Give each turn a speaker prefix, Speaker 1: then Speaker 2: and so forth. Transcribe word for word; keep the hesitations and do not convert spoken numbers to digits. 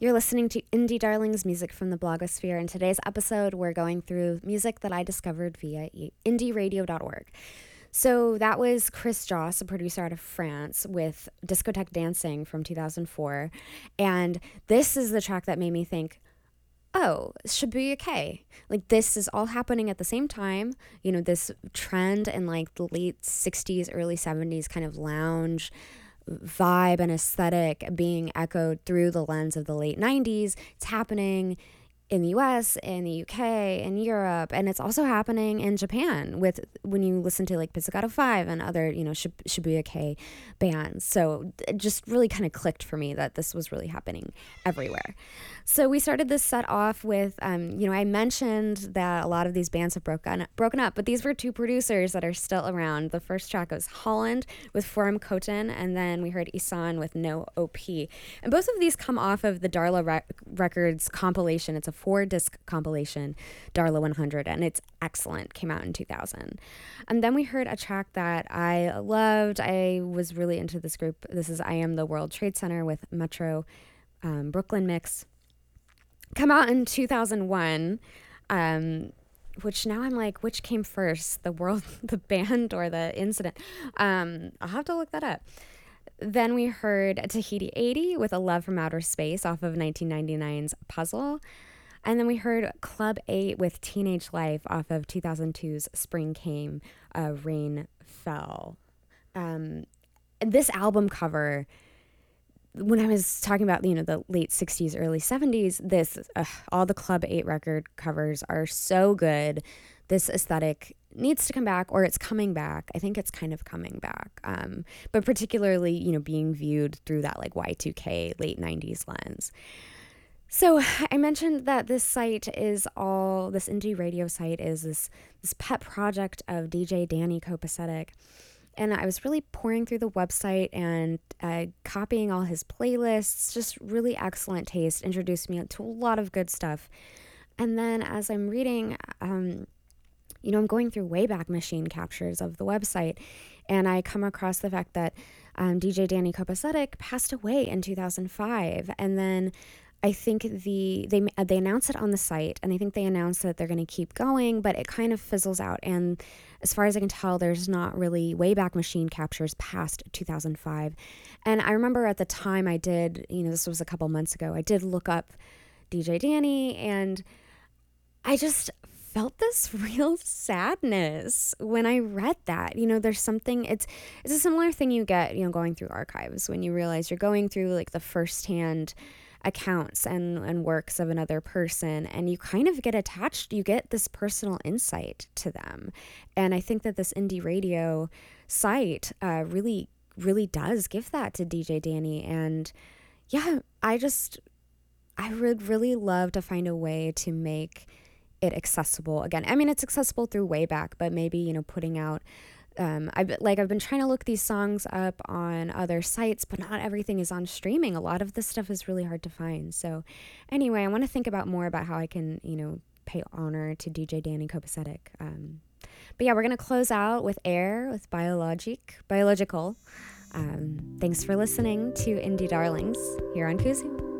Speaker 1: You're listening to Indie Darlings, music from the blogosphere. In today's episode, we're going through music that I discovered via indie radio dot org. So that was Chris Joss, a producer out of France, with Discotheque Dancing from two thousand four. And this is the track that made me think, oh, Shibuya Kei. Like, this is all happening at the same time. You know, this trend in like the late sixties, early seventies kind of lounge vibe and aesthetic being echoed through the lens of the late nineties. It's happening in the U S, in the U K, in Europe, and it's also happening in Japan with when you listen to like Pizzicato five and other, you know, Shib- Shibuya Kei bands. So it just really kind of clicked for me that this was really happening everywhere. So we started this set off with, um, you know, I mentioned that a lot of these bands have broken broken up, but these were two producers that are still around. The first track was Holland with Forum Koten, and then we heard Isan with No O P. And both of these come off of the Darla Re- Records compilation. It's a four-disc compilation, Darla one hundred, and it's excellent. Came out in two thousand. And then we heard a track that I loved. I was really into this group. This is I Am the World Trade Center with Metro um, Brooklyn Mix. Come out in two thousand one, um, which now I'm like, which came first, the world, the band, or the incident? Um, I'll have to look that up. Then we heard Tahiti eighty with A Love from Outer Space off of nineteen ninety-nine's Puzzle. And then we heard Club eight with Teenage Life off of two thousand two's Spring Came, uh, Rain Fell. Um, this album cover, when I was talking about, you know, the late sixties, early seventies, this, uh, all the Club eight record covers are so good. This aesthetic needs to come back, or it's coming back. I think it's kind of coming back. Um, but particularly, you know, being viewed through that like Y two K late nineties lens. So I mentioned that this site is all, this indie radio site is this, this pet project of D J Danny Kopacetic. And I was really pouring through the website and uh, copying all his playlists. Just really excellent taste. Introduced me to a lot of good stuff. And then as I'm reading, um, you know, I'm going through Wayback Machine captures of the website, and I come across the fact that um, D J Danny Kopacetic passed away in two thousand five. And then I think the they they announced it on the site, and I think they announced that they're going to keep going, but it kind of fizzles out. And as far as I can tell, there's not really Wayback Machine captures past two thousand five. And I remember at the time I did, you know, this was a couple months ago, I did look up D J Danny, and I just felt this real sadness when I read that. You know, there's something, it's it's a similar thing you get, you know, going through archives when you realize you're going through like the firsthand accounts and, and works of another person, and you kind of get attached, you get this personal insight to them. And I think that this indie radio site uh, really, really does give that to D J Danny. And yeah, I just, I would really love to find a way to make it accessible again. I mean, it's accessible through Wayback, but maybe, you know, putting out Um, I've like I've been trying to look these songs up on other sites, but not everything is on streaming. A lot of this stuff is really hard to find. So anyway, I want to think about more about how I can, you know, pay honor to D J Danny Kopacetic. Um, but yeah, we're going to close out with Air with Biologic, Biological. Um, thanks for listening to Indie Darlings here on Kuzu.